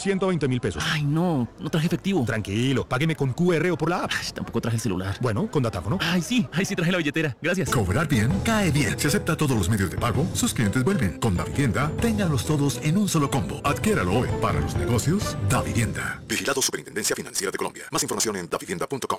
120.000 pesos. Ay, no traje efectivo. Tranquilo, págueme con QR o por la app. Ay, tampoco traje el celular. Bueno, con datáfono. Ay, sí traje la billetera. Gracias. Cobrar bien, cae bien. Si acepta todos los medios de pago, sus clientes vuelven. Con Davivienda, ténganlos todos en un solo combo. Adquiéralo hoy. Para los negocios, Davivienda. Vigilado Superintendencia Financiera de Colombia. Más información en davivienda.com.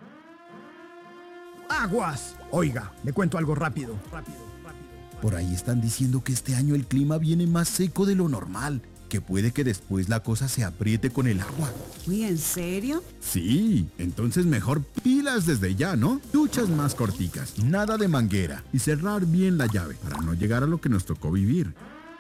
¡Aguas! Oiga, le cuento algo rápido. Por ahí están diciendo que este año el clima viene más seco de lo normal, que puede que después la cosa se apriete con el agua. Uy, ¿en serio? Sí, entonces mejor pilas desde ya, ¿no? Duchas más corticas, nada de manguera y cerrar bien la llave para no llegar a lo que nos tocó vivir.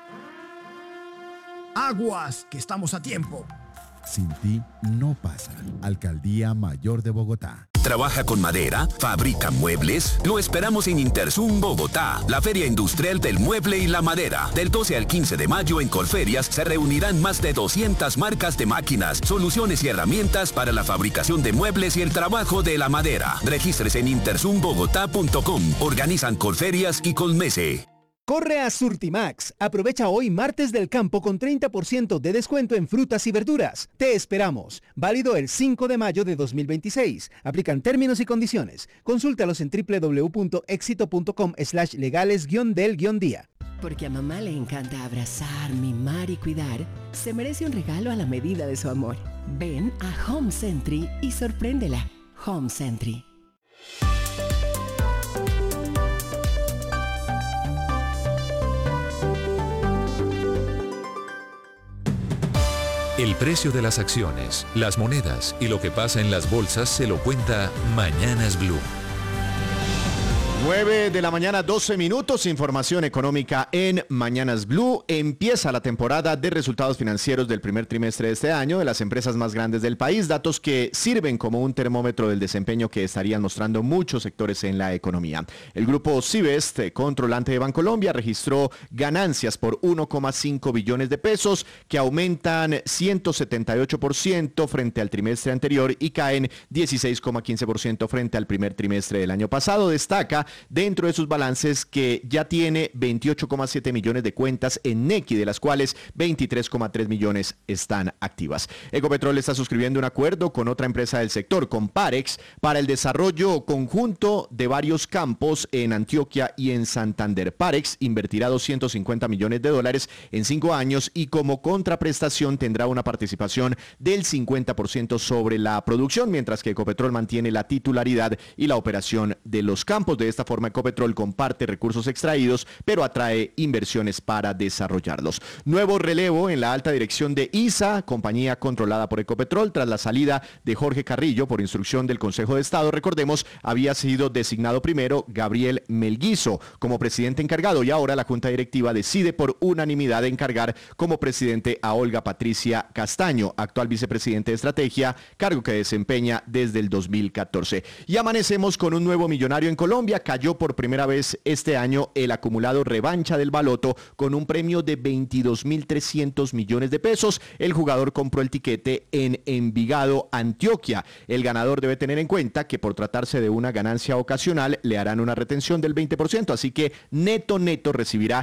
¡Aguas! Que estamos a tiempo. Sin ti no pasa. Alcaldía Mayor de Bogotá. ¿Trabaja con madera? ¿Fabrica muebles? Lo esperamos en Interzum Bogotá, la feria industrial del mueble y la madera. Del 12 al 15 de mayo en Colferias se reunirán más de 200 marcas de máquinas, soluciones y herramientas para la fabricación de muebles y el trabajo de la madera. Regístrese en interzumbogotá.com. Organizan Colferias y Colmese. Corre a Surtimax. Aprovecha hoy martes del campo con 30% de descuento en frutas y verduras. Te esperamos. Válido el 5 de mayo de 2026. Aplican términos y condiciones. Consúltalos en www.exito.com/legales-del-día. Porque a mamá le encanta abrazar, mimar y cuidar, se merece un regalo a la medida de su amor. Ven a Home Sentry y sorpréndela. Home Sentry. El precio de las acciones, las monedas y lo que pasa en las bolsas se lo cuenta Mañanas Blue. 9 de la mañana, 12 minutos, información económica en Mañanas Blue. Empieza la temporada de resultados financieros del primer trimestre de este año de las empresas más grandes del país, datos que sirven como un termómetro del desempeño que estarían mostrando muchos sectores en la economía. El grupo Cibest, controlante de Bancolombia, registró ganancias por 1,5 billones de pesos que aumentan 178% frente al trimestre anterior y caen 16,15% frente al primer trimestre del año pasado. Destaca dentro de sus balances que ya tiene 28,7 millones de cuentas en Nequi, de las cuales 23,3 millones están activas. Ecopetrol está suscribiendo un acuerdo con otra empresa del sector, con Parex, para el desarrollo conjunto de varios campos en Antioquia y en Santander. Parex invertirá $250 millones en 5 años y como contraprestación tendrá una participación del 50% sobre la producción, mientras que Ecopetrol mantiene la titularidad y la operación de los campos. De esta forma, Ecopetrol comparte recursos extraídos, pero atrae inversiones para desarrollarlos. Nuevo relevo en la alta dirección de ISA, compañía controlada por Ecopetrol, tras la salida de Jorge Carrillo por instrucción del Consejo de Estado. Recordemos, había sido designado primero Gabriel Melguizo como presidente encargado y ahora la Junta Directiva decide por unanimidad encargar como presidente a Olga Patricia Castaño, actual vicepresidente de Estrategia, cargo que desempeña desde el 2014. Y amanecemos con un nuevo millonario en Colombia. Cayó por primera vez este año el acumulado Revancha del Baloto con un premio de 22.300 millones de pesos. El jugador compró el tiquete en Envigado, Antioquia. El ganador debe tener en cuenta que por tratarse de una ganancia ocasional le harán una retención del 20%, así que neto recibirá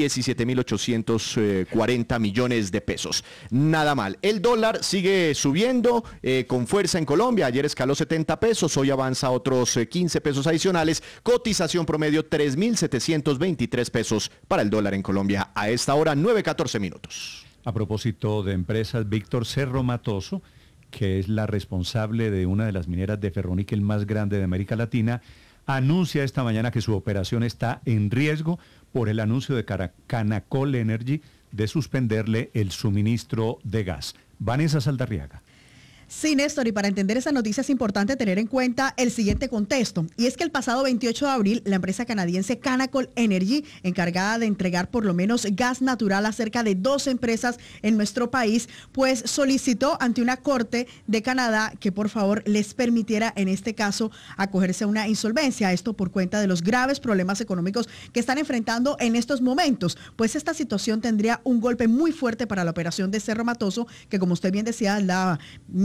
17.840 millones de pesos. Nada mal. El dólar sigue subiendo con fuerza en Colombia. Ayer escaló 70 pesos, hoy avanza otros 15 pesos adicionales. Cotización promedio 3.723 pesos para el dólar en Colombia. A esta hora, 9:14 minutos. A propósito de empresas, Víctor Cerro Matoso, que es la responsable de una de las mineras de ferroníquel más grande de América Latina, anuncia esta mañana que su operación está en riesgo por el anuncio de Canacol Energy de suspenderle el suministro de gas. Vanessa Saldarriaga. Sí, Néstor, y para entender esa noticia es importante tener en cuenta el siguiente contexto, y es que el pasado 28 de abril la empresa canadiense Canacol Energy, encargada de entregar por lo menos gas natural a cerca de 12 empresas en nuestro país, pues solicitó ante una corte de Canadá que por favor les permitiera en este caso acogerse a una insolvencia, esto por cuenta de los graves problemas económicos que están enfrentando en estos momentos, pues esta situación tendría un golpe muy fuerte para la operación de Cerro Matoso, que como usted bien decía, la minera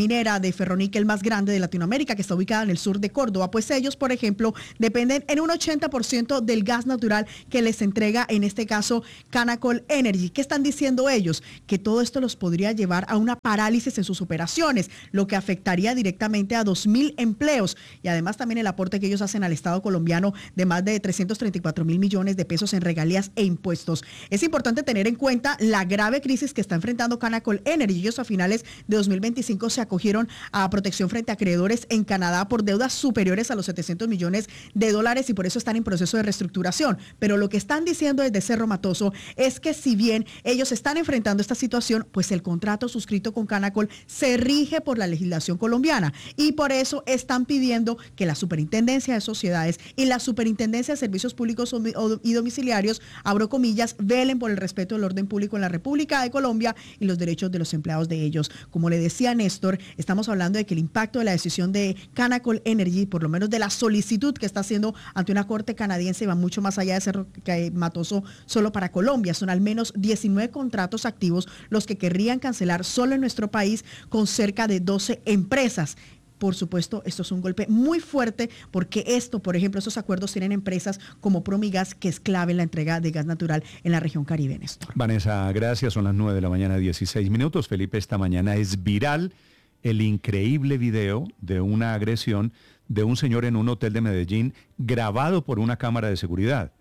minera de ferroníquel más grande de Latinoamérica, que está ubicada en el sur de Córdoba. Pues ellos, por ejemplo, dependen en un 80% del gas natural que les entrega, en este caso, Canacol Energy. ¿Qué están diciendo ellos? Que todo esto los podría llevar a una parálisis en sus operaciones, lo que afectaría directamente a 2.000 empleos y además también el aporte que ellos hacen al Estado colombiano de más de 334.000 millones de pesos en regalías e impuestos. Es importante tener en cuenta la grave crisis que está enfrentando Canacol Energy. Ellos a finales de 2025 se acogieron a protección frente a acreedores en Canadá por deudas superiores a los 700 millones de dólares y por eso están en proceso de reestructuración. Pero lo que están diciendo desde Cerro Matoso es que si bien ellos están enfrentando esta situación, pues el contrato suscrito con Canacol se rige por la legislación colombiana y por eso están pidiendo que la Superintendencia de Sociedades y la Superintendencia de Servicios Públicos y Domiciliarios, abro comillas, velen por el respeto del orden público en la República de Colombia y los derechos de los empleados de ellos. Como le decía Néstor, estamos hablando de que el impacto de la decisión de Canacol Energy, por lo menos de la solicitud que está haciendo ante una corte canadiense, va mucho más allá de Cerro Matoso solo para Colombia. Son al menos 19 contratos activos los que querrían cancelar solo en nuestro país con cerca de 12 empresas. Por supuesto, esto es un golpe muy fuerte porque esto, por ejemplo, estos acuerdos tienen empresas como Promigas, que es clave en la entrega de gas natural en la región Caribe, Néstor. Vanessa, gracias. Son las 9 de la mañana, 16 minutos. Felipe, esta mañana es viral el increíble video de una agresión de un señor en un hotel de Medellín grabado por una cámara de seguridad.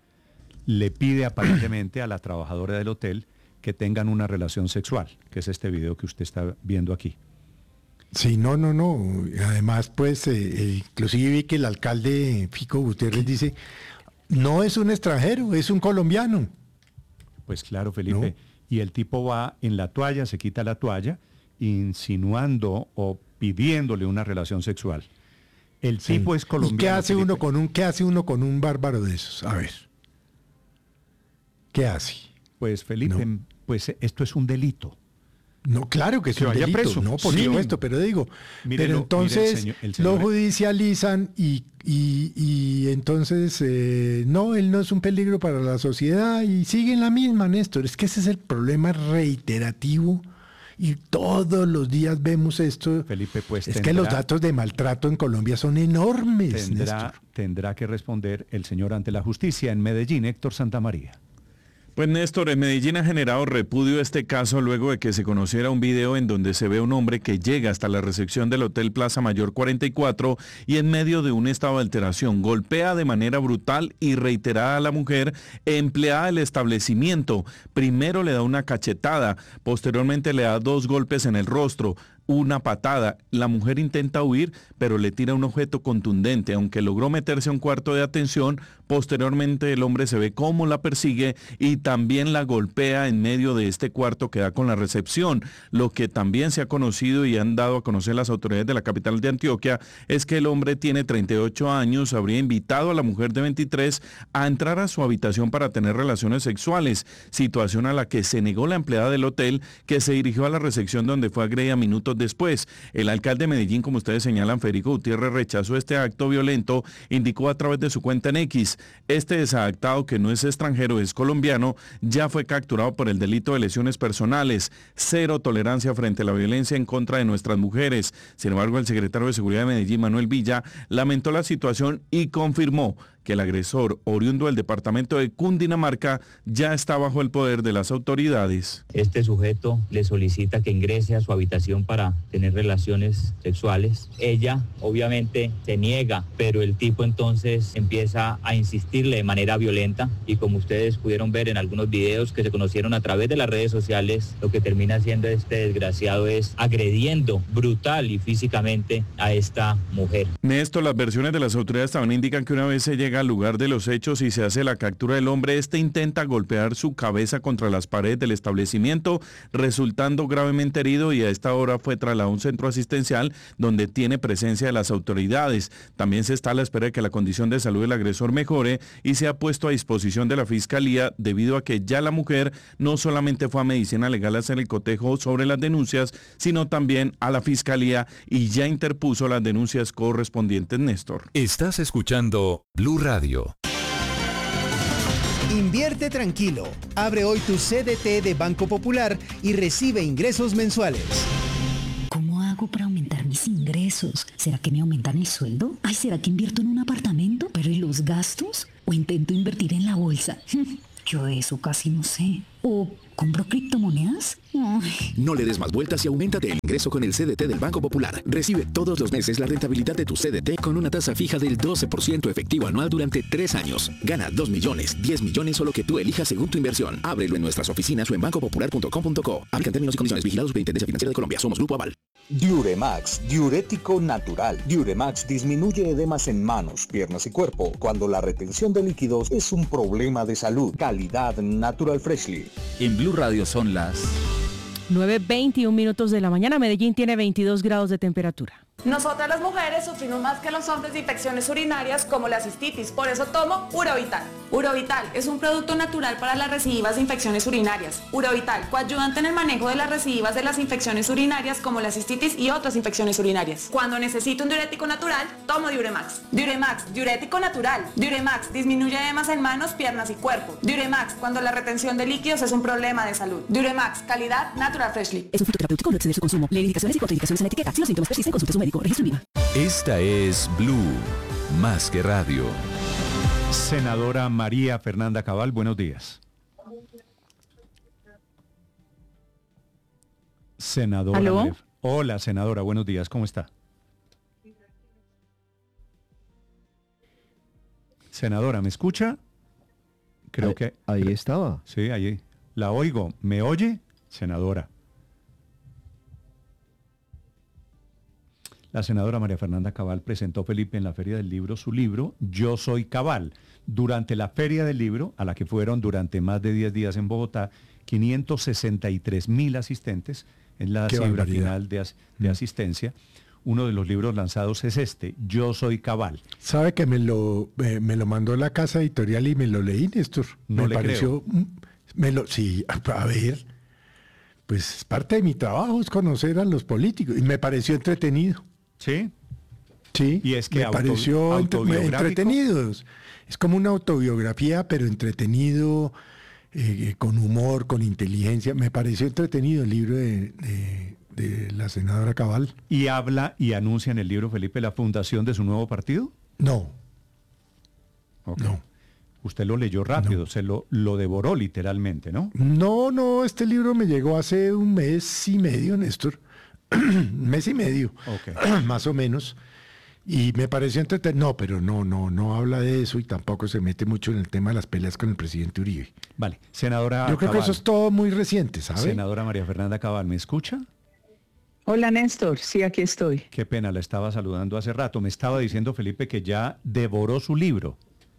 Le pide aparentemente a la trabajadora del hotel que tengan una relación sexual, que es este video que usted está viendo aquí. Sí, no. Además, pues, inclusive vi que el alcalde Fico Gutiérrez dice, no es un extranjero, es un colombiano. Pues claro, Felipe. No. Y el tipo va en la toalla, se quita la toalla, insinuando o pidiéndole una relación sexual. El tipo es colombiano. ¿Y qué hace uno con un bárbaro de esos? A ver. ¿Qué hace? Pues, Felipe, pues esto es un delito. No, claro que es un delito, preso. No, por supuesto, pero digo, pero entonces el señor, lo judicializan y entonces, no, él no es un peligro para la sociedad y siguen la misma, Néstor. Es que ese es el problema reiterativo y todos los días vemos esto. Felipe, pues es que los datos de maltrato en Colombia son enormes, tendrá que responder el señor ante la justicia en Medellín, Héctor Santamaría. Pues Néstor, en Medellín ha generado repudio este caso luego de que se conociera un video en donde se ve un hombre que llega hasta la recepción del Hotel Plaza Mayor 44 y en medio de un estado de alteración golpea de manera brutal y reiterada a la mujer empleada del establecimiento. Primero le da una cachetada, posteriormente le da 2 golpes en el rostro, una patada. La mujer intenta huir, pero le tira un objeto contundente. Aunque logró meterse a un cuarto de atención, posteriormente el hombre se ve cómo la persigue y también la golpea en medio de este cuarto que da con la recepción. Lo que también se ha conocido y han dado a conocer las autoridades de la capital de Antioquia es que el hombre tiene 38 años, habría invitado a la mujer de 23 a entrar a su habitación para tener relaciones sexuales, situación a la que se negó la empleada del hotel, que se dirigió a la recepción donde fue agredida minutos después. El alcalde de Medellín, como ustedes señalan, Federico Gutiérrez, rechazó este acto violento, indicó a través de su cuenta en X. Este desadaptado, que no es extranjero, es colombiano, ya fue capturado por el delito de lesiones personales. Cero tolerancia frente a la violencia en contra de nuestras mujeres. Sin embargo, el secretario de Seguridad de Medellín, Manuel Villa, lamentó la situación y confirmó que el agresor, oriundo del departamento de Cundinamarca, ya está bajo el poder de las autoridades. Este sujeto le solicita que ingrese a su habitación para tener relaciones sexuales. Ella obviamente se niega, pero el tipo entonces empieza a insistirle de manera violenta y como ustedes pudieron ver en algunos videos que se conocieron a través de las redes sociales, lo que termina haciendo este desgraciado es agrediendo brutal y físicamente a esta mujer. Néstor, las versiones de las autoridades también indican que una vez se llega al lugar de los hechos y se hace la captura del hombre, este intenta golpear su cabeza contra las paredes del establecimiento, resultando gravemente herido y a esta hora fue trasladado a un centro asistencial donde tiene presencia de las autoridades. También se está a la espera de que la condición de salud del agresor mejore y se ha puesto a disposición de la Fiscalía debido a que ya la mujer no solamente fue a Medicina Legal a hacer el cotejo sobre las denuncias, sino también a la Fiscalía y ya interpuso las denuncias correspondientes, Néstor. Estás escuchando Blue Radio. Invierte tranquilo. Abre hoy tu CDT de Banco Popular y recibe ingresos mensuales. ¿Cómo hago para aumentar mis ingresos? ¿Será que me aumentan el sueldo? Ay, ¿será que invierto en un apartamento? ¿Pero y los gastos? ¿O intento invertir en la bolsa? Yo de eso casi no sé. ¿O compro criptomonedas? Ay. No le des más vueltas y auméntate el ingreso con el CDT del Banco Popular. Recibe todos los meses la rentabilidad de tu CDT con una tasa fija del 12% efectivo anual durante 3 años. Gana 2 millones, 10 millones o lo que tú elijas según tu inversión. Ábrelo en nuestras oficinas o en bancopopular.com.co. Aplican términos y condiciones. Vigilados Superintendencia Financiera de Colombia. Somos Grupo Aval. Diuremax, diurético natural. Diuremax disminuye edemas en manos, piernas y cuerpo cuando la retención de líquidos es un problema de salud. Calidad Natural Freshly. En Blue Radio son las 9:21 minutos de la mañana. Medellín tiene 22 grados de temperatura. Nosotras las mujeres sufrimos más que los hombres de infecciones urinarias como la cistitis, por eso tomo Urovital. Urovital es un producto natural para las recidivas de infecciones urinarias. Urovital, coayudante en el manejo de las recidivas de las infecciones urinarias como la cistitis y otras infecciones urinarias. Cuando necesito un diurético natural, tomo Diuremax. Diuremax, diurético natural. Diuremax disminuye edemas en manos, piernas y cuerpo. Diuremax, cuando la retención de líquidos es un problema de salud. Diuremax, calidad Natural Freshly. Es un fitoterapéutico, no exceder su consumo. Lee indicaciones y contraindicaciones en la etiqueta. Si los síntomas persisten, consulte a su médico. Registro INVIMA. Esta es Blue, más que radio. Senadora María Fernanda Cabal, buenos días. Senadora. ¿Aló? Hola, senadora, buenos días, ¿cómo está? Senadora, ¿me escucha? Creo que... Ahí estaba. Sí, ahí. La oigo. ¿Me oye? Senadora. La senadora María Fernanda Cabal presentó, Felipe, en la Feria del Libro su libro Yo Soy Cabal. Durante la Feria del Libro, a la que fueron durante más de 10 días en Bogotá, 563,000 asistentes, es la cifra final de asistencia. Uno de los libros lanzados es este, Yo Soy Cabal. ¿Sabe que me lo mandó la casa editorial y me lo leí, Néstor? No me le pareció, creo. Sí, a ver, pues parte de mi trabajo es conocer a los políticos y me pareció entretenido. ¿Sí? Sí, y es que me pareció entretenido. Es como una autobiografía, pero entretenido, con humor, con inteligencia. Me pareció entretenido el libro de la senadora Cabal. ¿Y habla y anuncia en el libro, Felipe, la fundación de su nuevo partido? No. Okay. No. Usted lo leyó rápido, se lo devoró literalmente, ¿no? No, este libro me llegó hace 1 mes y medio, Néstor. 1 mes y medio, okay. Más o menos. Y me pareció entretenido. No, pero no habla de eso y tampoco se mete mucho en el tema de las peleas con el presidente Uribe. Vale, senadora Yo creo Cabal, que eso es todo muy reciente, ¿sabe? Senadora María Fernanda Cabal, ¿me escucha? Hola, Néstor. Sí, aquí estoy. Qué pena, la estaba saludando hace rato. Me estaba diciendo, Felipe, que ya devoró su libro.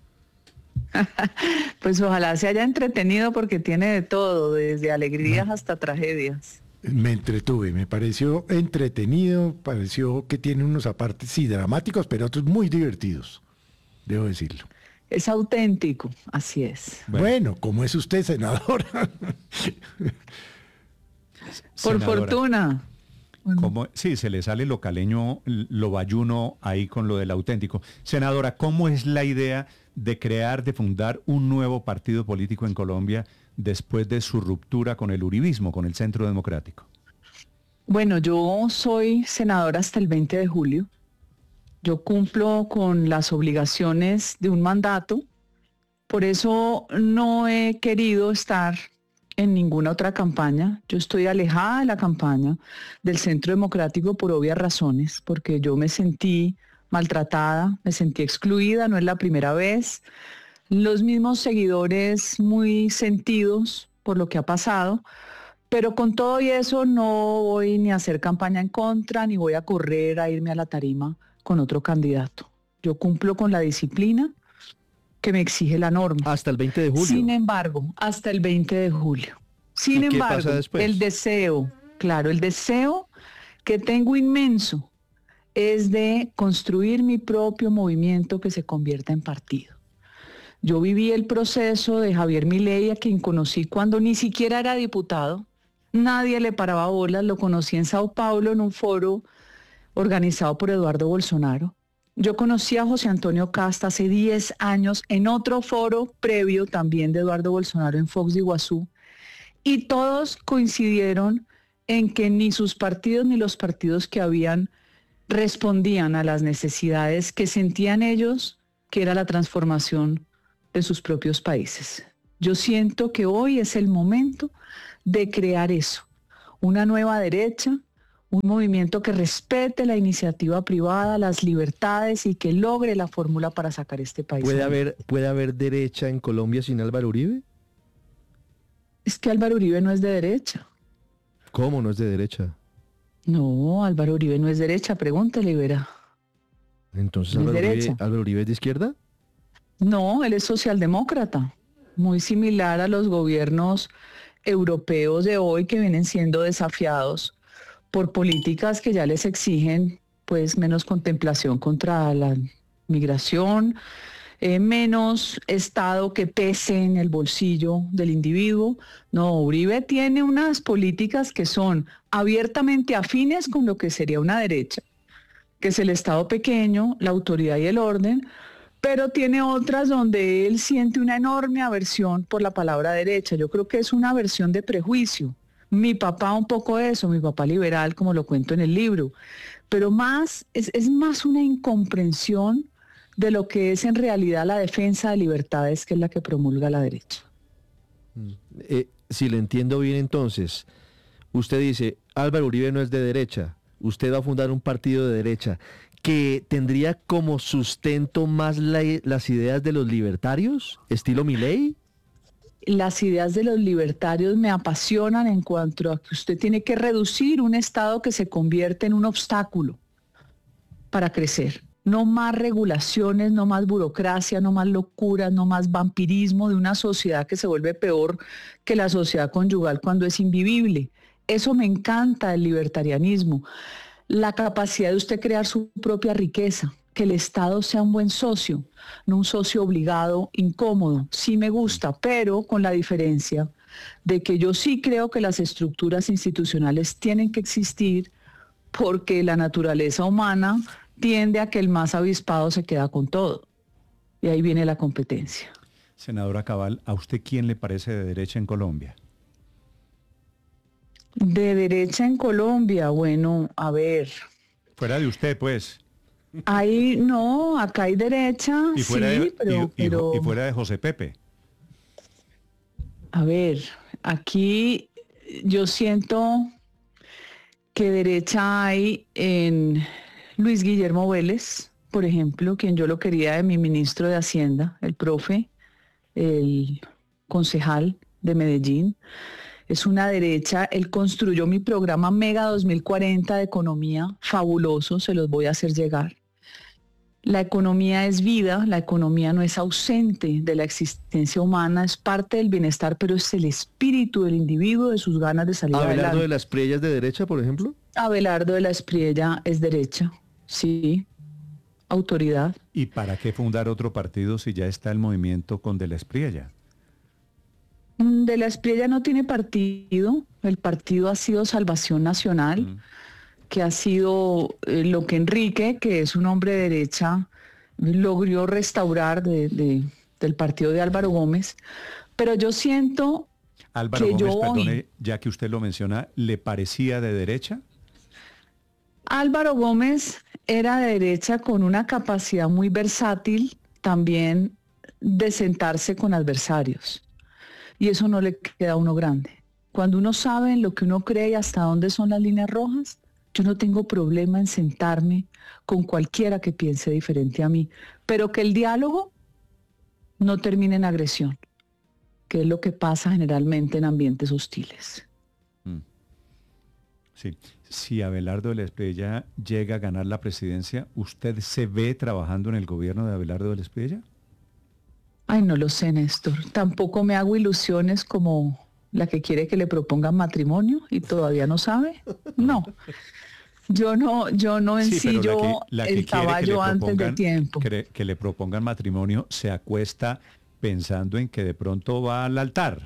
Pues ojalá se haya entretenido porque tiene de todo, desde alegrías hasta tragedias. Me entretuve, me pareció entretenido, pareció que tiene unos apartes, sí, dramáticos, pero otros muy divertidos, debo decirlo. Es auténtico, así es. Bueno, ¿cómo es usted, senadora? Por fortuna. Sí, se le sale lo caleño, lo bayuno ahí con lo del auténtico. Senadora, ¿cómo es la idea de fundar un nuevo partido político en Colombia después de su ruptura con el uribismo, con el Centro Democrático? Bueno, yo soy senadora hasta el 20 de julio. Yo cumplo con las obligaciones de un mandato. Por eso no he querido estar en ninguna otra campaña. Yo estoy alejada de la campaña del Centro Democrático por obvias razones, porque yo me sentí maltratada, me sentí excluida, no es la primera vez. Los mismos seguidores muy sentidos por lo que ha pasado, pero con todo y eso no voy ni a hacer campaña en contra, ni voy a correr a irme a la tarima con otro candidato. Yo cumplo con la disciplina que me exige la norma. Hasta el 20 de julio. Sin embargo, hasta el 20 de julio. Sin embargo, el deseo que tengo inmenso es de construir mi propio movimiento que se convierta en partido. Yo viví el proceso de Javier Milei, a quien conocí cuando ni siquiera era diputado. Nadie le paraba bolas, lo conocí en Sao Paulo en un foro organizado por Eduardo Bolsonaro. Yo conocí a José Antonio Casta hace 10 años en otro foro previo también de Eduardo Bolsonaro en Foz de Iguazú, y todos coincidieron en que ni sus partidos ni los partidos que habían respondían a las necesidades que sentían ellos, que era la transformación de sus propios países. Yo siento que hoy es el momento de crear eso, una nueva derecha, un movimiento que respete la iniciativa privada, las libertades y que logre la fórmula para sacar este país. ¿Puede haber derecha en Colombia sin Álvaro Uribe? Es que Álvaro Uribe no es de derecha. ¿Cómo no es de derecha? No, Álvaro Uribe no es derecha, pregúntele, verá. Entonces, ¿No es ¿Álvaro Uribe es de izquierda? No, él es socialdemócrata, muy similar a los gobiernos europeos de hoy que vienen siendo desafiados por políticas que ya les exigen pues menos contemplación contra la migración, menos Estado que pese en el bolsillo del individuo. No, Uribe tiene unas políticas que son abiertamente afines con lo que sería una derecha, que es el Estado pequeño, la autoridad y el orden, pero tiene otras donde él siente una enorme aversión por la palabra derecha. Yo creo que es una aversión de prejuicio. Mi papá un poco eso, mi papá liberal, como lo cuento en el libro, pero es más una incomprensión de lo que es en realidad la defensa de libertades, que es la que promulga la derecha. Si le entiendo bien, entonces, usted dice, Álvaro Uribe no es de derecha, usted va a fundar un partido de derecha que tendría como sustento más las ideas de los libertarios, estilo Milei. Las ideas de los libertarios me apasionan en cuanto a que usted tiene que reducir un Estado que se convierte en un obstáculo para crecer. No más regulaciones, no más burocracia, no más locuras, no más vampirismo de una sociedad que se vuelve peor que la sociedad conyugal cuando es invivible. Eso me encanta del libertarianismo. La capacidad de usted crear su propia riqueza, que el Estado sea un buen socio, no un socio obligado, incómodo. Sí me gusta, pero con la diferencia de que yo sí creo que las estructuras institucionales tienen que existir porque la naturaleza humana tiende a que el más avispado se queda con todo. Y ahí viene la competencia. Senadora Cabal, ¿a usted quién le parece de derecha en Colombia? De derecha en Colombia, bueno, a ver. Fuera de usted, pues. Ahí no, acá hay derecha, y fuera sí, y fuera de José Pepe. A ver, aquí yo siento que derecha hay en Luis Guillermo Vélez, por ejemplo, quien yo lo quería de mi ministro de Hacienda, el profe, el concejal de Medellín. Es una derecha, él construyó mi programa Mega 2040 de economía, fabuloso, se los voy a hacer llegar. La economía es vida, la economía no es ausente de la existencia humana, es parte del bienestar, pero es el espíritu del individuo, de sus ganas de salir adelante. ¿Abelardo de la Espriella es de derecha, por ejemplo? Abelardo de la Espriella es derecha, sí, autoridad. ¿Y para qué fundar otro partido si ya está el movimiento con de la Espriella? De la Espriella no tiene partido, el partido ha sido Salvación Nacional, que ha sido lo que Enrique, que es un hombre de derecha, logró restaurar del partido de Álvaro Gómez, pero yo siento Álvaro que Gómez, perdone, ya que usted lo menciona, ¿le parecía de derecha? Álvaro Gómez era de derecha con una capacidad muy versátil también de sentarse con adversarios. Y eso no le queda a uno grande. Cuando uno sabe en lo que uno cree y hasta dónde son las líneas rojas, yo no tengo problema en sentarme con cualquiera que piense diferente a mí, pero que el diálogo no termine en agresión, que es lo que pasa generalmente en ambientes hostiles. Sí. Si Abelardo de la Espriella llega a ganar la presidencia, ¿usted se ve trabajando en el gobierno de Abelardo de la Espriella? Ay, no lo sé, Néstor. Tampoco me hago ilusiones como la que quiere que le propongan matrimonio y todavía no sabe. No. Yo no ensillo el caballo antes del tiempo. Que le propongan matrimonio se acuesta pensando en que de pronto va al altar.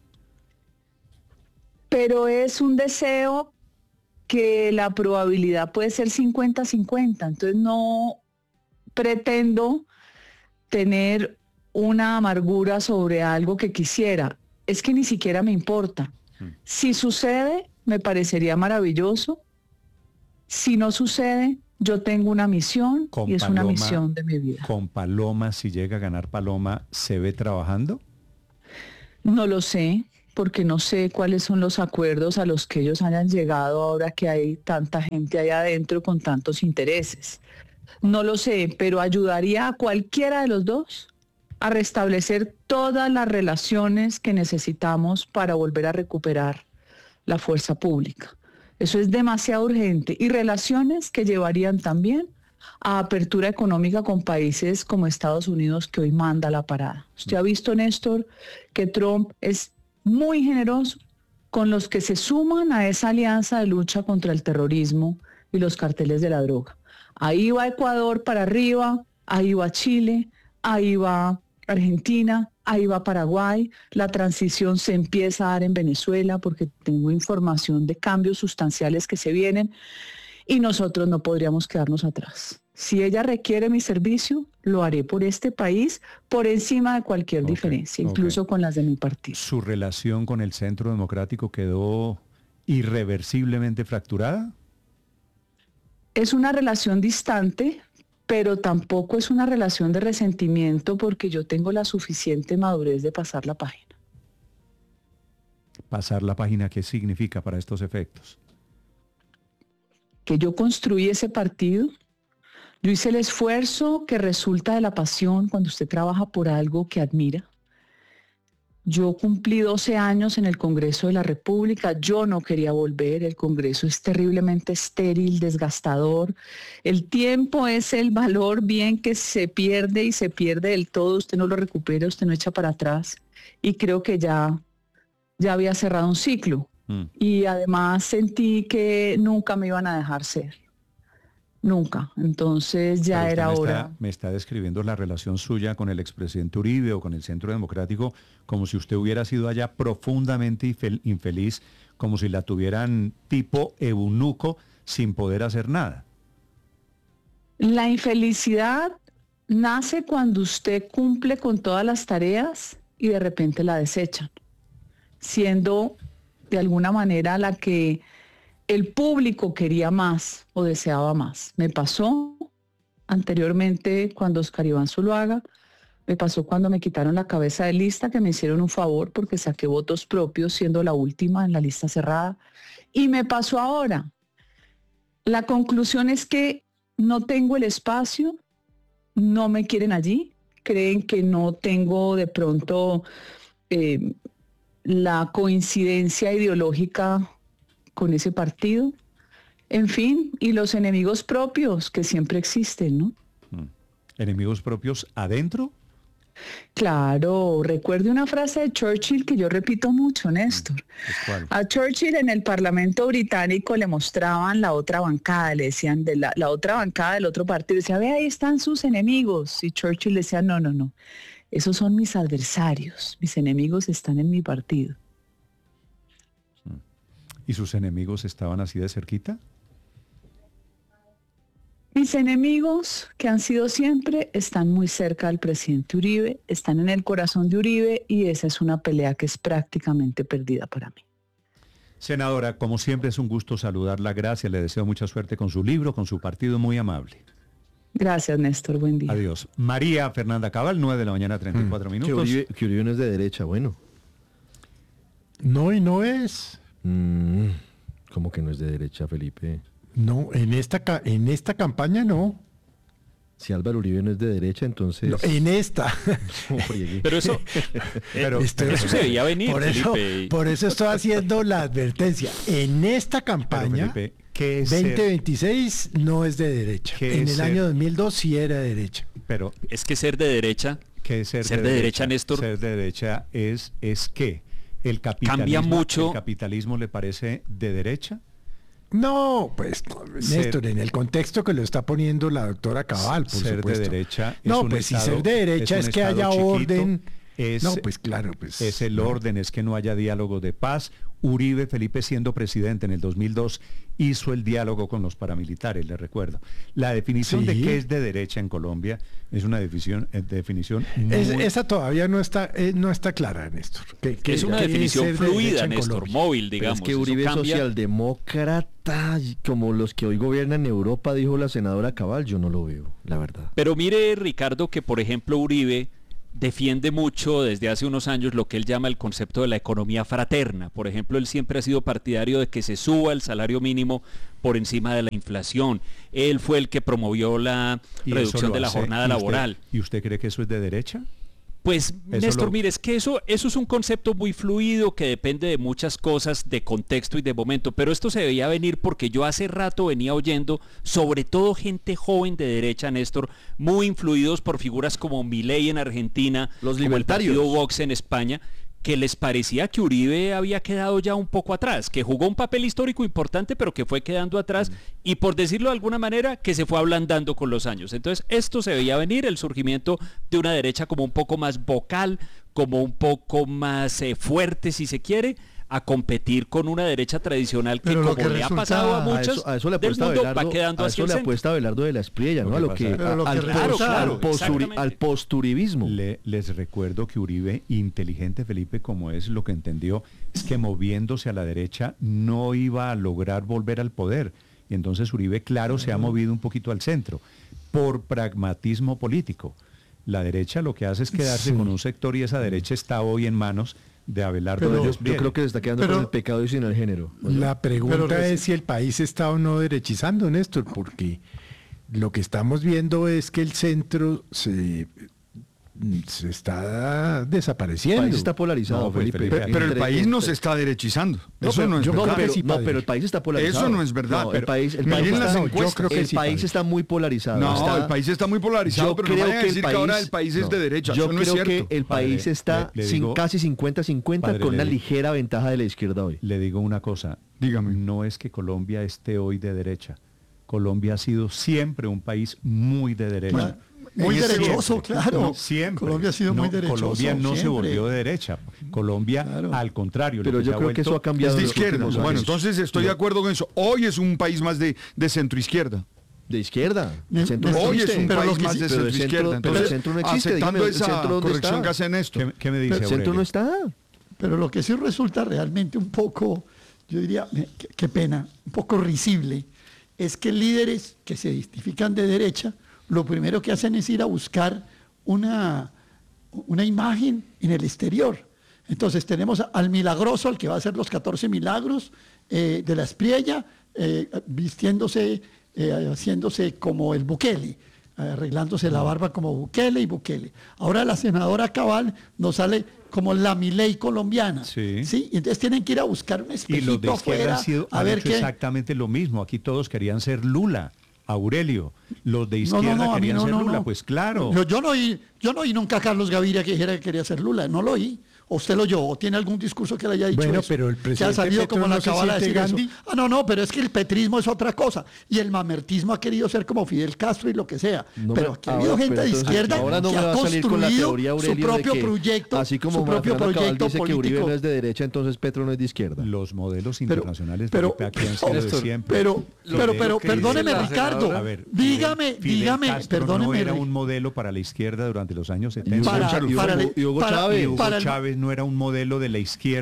Pero es un deseo que la probabilidad puede ser 50-50. Entonces no pretendo tener una amargura sobre algo que quisiera. Es que ni siquiera me importa. Si sucede, me parecería maravilloso. Si no sucede, Yo tengo una misión y es una misión de mi vida. ¿Con Paloma, si llega a ganar Paloma, se ve trabajando? No lo sé, porque no sé cuáles son los acuerdos a los que ellos hayan llegado ahora que hay tanta gente ahí adentro con tantos intereses. No lo sé, pero ayudaría a cualquiera de los dos a restablecer todas las relaciones que necesitamos para volver a recuperar la fuerza pública. Eso es demasiado urgente. Y relaciones que llevarían también a apertura económica con países como Estados Unidos, que hoy manda la parada. Usted ha visto, Néstor, que Trump es muy generoso con los que se suman a esa alianza de lucha contra el terrorismo y los carteles de la droga. Ahí va Ecuador para arriba, ahí va Chile, ahí va Argentina, ahí va Paraguay, la transición se empieza a dar en Venezuela porque tengo información de cambios sustanciales que se vienen y nosotros no podríamos quedarnos atrás. Si ella requiere mi servicio, lo haré por este país por encima de cualquier diferencia, incluso con las de mi partido. ¿Su relación con el Centro Democrático quedó irreversiblemente fracturada? Es una relación distante, pero tampoco es una relación de resentimiento porque yo tengo la suficiente madurez de pasar la página. ¿Pasar la página qué significa para estos efectos? Que yo construí ese partido, yo hice el esfuerzo que resulta de la pasión cuando usted trabaja por algo que admira. Yo cumplí 12 años en el Congreso de la República, yo no quería volver, el Congreso es terriblemente estéril, desgastador. El tiempo es el valor bien que se pierde y se pierde del todo, usted no lo recupera, usted no echa para atrás. Y creo que ya había cerrado un ciclo. Y además sentí que nunca me iban a dejar ser. Nunca. Entonces ya era hora. Me está describiendo la relación suya con el expresidente Uribe o con el Centro Democrático como si usted hubiera sido allá profundamente infeliz, como si la tuvieran tipo eunuco sin poder hacer nada. La infelicidad nace cuando usted cumple con todas las tareas y de repente la desechan, siendo de alguna manera la que el público quería más o deseaba más. Me pasó anteriormente cuando Oscar Iván Zuluaga, me pasó cuando me quitaron la cabeza de lista, que me hicieron un favor porque saqué votos propios siendo la última en la lista cerrada. Y me pasó ahora. La conclusión es que no tengo el espacio, no me quieren allí, creen que no tengo de pronto la coincidencia ideológica con ese partido, en fin, y los enemigos propios que siempre existen, ¿no? ¿Enemigos propios adentro? Claro, recuerde una frase de Churchill que yo repito mucho, Néstor. ¿Cuál? A Churchill en el Parlamento británico le mostraban la otra bancada, le decían de la otra bancada del otro partido, decía, ve, ahí están sus enemigos, y Churchill decía, no, esos son mis adversarios, mis enemigos están en mi partido. ¿Y sus enemigos estaban así de cerquita? Mis enemigos, que han sido siempre, están muy cerca del presidente Uribe, están en el corazón de Uribe y esa es una pelea que es prácticamente perdida para mí. Senadora, como siempre es un gusto saludarla, gracias, le deseo mucha suerte con su libro, con su partido, muy amable. Gracias, Néstor, buen día. Adiós. María Fernanda Cabal, 9 de la mañana, 34 minutos. Que Uribe no es de derecha, bueno. No, y no es. ¿Cómo que no es de derecha, Felipe? No, en esta campaña no. Si Álvaro Uribe no es de derecha, entonces... No, en esta. Pero eso, eso se veía venir, Felipe. Por eso estoy haciendo la advertencia. En esta campaña, Felipe, ¿qué es 2026 no es de derecha. En el año 2002 sí era de derecha. Pero es que ser de derecha... ¿Qué es ser de derecha, Néstor? Ser de derecha es ¿qué? ¿El capitalismo, cambia mucho? ¿El capitalismo le parece de derecha? No, pues, Néstor, en el contexto que lo está poniendo la doctora Cabal, por ser supuesto. De derecha no, pues si ser de derecha es que haya orden pues claro, pues es el orden, es que no haya diálogo de paz. Uribe, Felipe siendo presidente en el 2002, hizo el diálogo con los paramilitares, les recuerdo. La definición de qué es de derecha en Colombia es una definición muy... Esa todavía no está clara, Néstor. Es una definición fluida, Néstor, móvil, digamos. Es que Uribe es socialdemócrata, como los que hoy gobiernan en Europa, dijo la senadora Cabal, yo no lo veo, la verdad. Pero mire, Ricardo, que por ejemplo Uribe defiende mucho desde hace unos años lo que él llama el concepto de la economía fraterna. Por ejemplo, él siempre ha sido partidario de que se suba el salario mínimo por encima de la inflación. Él fue el que promovió la reducción de la jornada laboral. ¿Y usted cree que eso es de derecha? Pues, Néstor, mire, es que eso es un concepto muy fluido que depende de muchas cosas, de contexto y de momento, pero esto se veía venir porque yo hace rato venía oyendo, sobre todo gente joven de derecha, Néstor, muy influidos por figuras como Milei en Argentina, los libertarios, como el partido Vox en España, que les parecía que Uribe había quedado ya un poco atrás, que jugó un papel histórico importante, pero que fue quedando atrás y, por decirlo de alguna manera, que se fue ablandando con los años. Entonces, esto se veía venir, el surgimiento de una derecha como un poco más vocal, como un poco más fuerte, si se quiere, a competir con una derecha tradicional que, como le ha pasado a muchos a eso le del mundo, va quedando hacia el centro. Le apuesta Abelardo de la Espriella, ¿no? Al posturibismo. Les recuerdo que Uribe, inteligente Felipe como es, lo que entendió es que moviéndose a la derecha no iba a lograr volver al poder. Y entonces Uribe, claro, se ha movido un poquito al centro, por pragmatismo político. La derecha lo que hace es quedarse con un sector y esa derecha está hoy en manos de Abelardo de la Espriella. Yo creo que se está quedando con el pecado y sin el género. La pregunta es si el país está o no derechizando, Néstor, porque lo que estamos viendo es que el centro se está desapareciendo. El país está polarizado, Felipe. Pero el país no se está derechizando. Eso no es verdad. Pero el país está polarizado. Eso no es verdad. No, el país está muy polarizado. No, el país está muy polarizado, pero no vayan a decir que ahora el país es de derecha. Yo creo que el país está casi 50-50 con una ligera ventaja de la izquierda hoy. Le digo una cosa. Dígame. No es que Colombia esté hoy de derecha. Colombia ha sido siempre un país muy de derecha. Muy derechoso, claro. Siempre. Colombia ha sido muy derechoso. Colombia no siempre se volvió de derecha. Colombia, al contrario. Pero yo creo que eso ha cambiado. Es de izquierda. Bueno, entonces estoy de acuerdo con eso. Hoy es un país más de centro-izquierda. De izquierda. Hoy es un país más de centro-izquierda. Entonces, el centro no existe. Aceptando esa corrección que hacen esto. ¿Qué me dice el centro no está. Pero lo que sí resulta realmente un poco, yo diría, qué pena, un poco risible, es que líderes que se identifican de derecha, lo primero que hacen es ir a buscar una imagen en el exterior. Entonces tenemos al milagroso, al que va a hacer los 14 milagros de la Espriella, vistiéndose, haciéndose como el Bukele, arreglándose la barba como Bukele y Bukele. Ahora la senadora Cabal nos sale como la Milei colombiana. Sí. Y entonces tienen que ir a buscar un espejito y los de izquierda afuera a ver qué. Exactamente lo mismo. Aquí todos querían ser Lula. Aurelio, los de izquierda querían ser Lula, pues claro. Yo no oí nunca a Carlos Gaviria que dijera que quería ser Lula, no lo oí. ¿O usted lo oyó? ¿O tiene algún discurso que le haya dicho eso? Pero el presidente que ha salido Petro como la no se cabala de decir Gandhi. eso. No, pero es que el petrismo es otra cosa. Y el mamertismo ha querido ser como Fidel Castro y lo que sea. Pero aquí ha habido gente de izquierda que ha construido su propio proyecto, así como su propio proyecto dice político. Que Uribe no es de derecha, entonces Petro no es de izquierda. Los modelos internacionales de aquí han sido de siempre. Pero perdóneme, Ricardo. Dígame, perdóneme. No era un modelo para la izquierda durante los años 70. Hugo Chávez no era un modelo de la izquierda.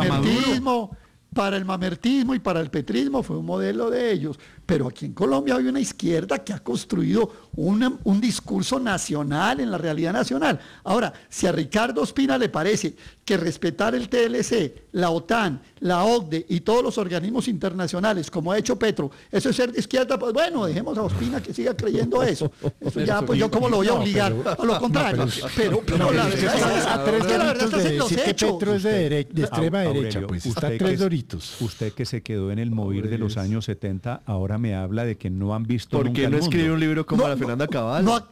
Para el mamertismo y para el petrismo fue un modelo de ellos. Pero aquí en Colombia hay una izquierda que ha construido un discurso nacional en la realidad nacional. Ahora, si a Ricardo Ospina le parece que respetar el TLC, la OTAN, la OCDE y todos los organismos internacionales, como ha hecho Petro, eso es ser de izquierda, pues bueno, dejemos a Ospina que siga creyendo eso. Eso ya, pues yo cómo lo voy a obligar a lo contrario. Pero la verdad está en los hechos. Petro es de extrema derecha, pues está tres doritos. Usted que se quedó en el movir de los años 70, ahora me habla de que no han visto ¿Por qué no escribe un libro como la Fernanda Cabal?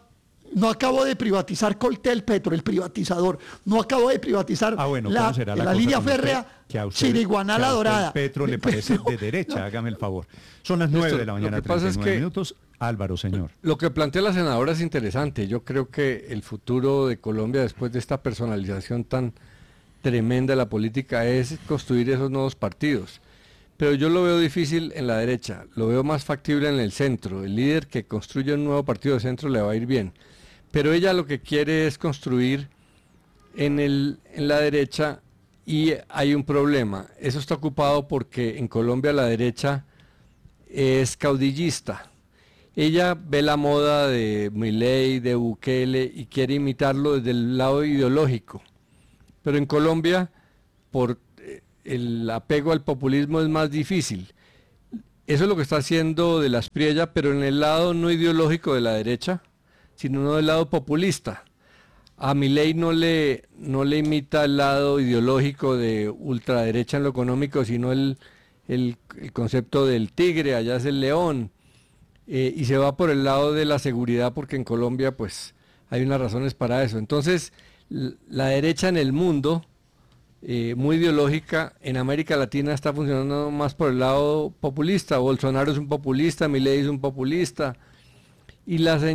no acabo de privatizar Coltelpetro, el privatizador, no acabo de privatizar la línea férrea Chiriguaná-La Dorada. Petro le parece de derecha, hágame el favor. Son las 9 de la mañana, 39 minutos. Álvaro, señor. Lo que plantea la senadora es interesante. Yo creo que el futuro de Colombia, después de esta personalización tan tremenda de la política, es construir esos nuevos partidos. Pero yo lo veo difícil en la derecha, lo veo más factible en el centro. El líder que construye un nuevo partido de centro le va a ir bien. Pero ella lo que quiere es construir en la derecha, y hay un problema. Eso está ocupado porque en Colombia la derecha es caudillista. Ella ve la moda de Milei, de Bukele, y quiere imitarlo desde el lado ideológico. Pero en Colombia, por el apego al populismo es más difícil. Eso es lo que está haciendo de la Espriella, pero en el lado no ideológico de la derecha, sino no del lado populista. A Milei no le imita el lado ideológico de ultraderecha en lo económico, sino el concepto del tigre, allá es el león. Y se va por el lado de la seguridad, porque en Colombia pues hay unas razones para eso. Entonces, la derecha en el mundo, muy ideológica, en América Latina está funcionando más por el lado populista. Bolsonaro es un populista, Milei es un populista, y la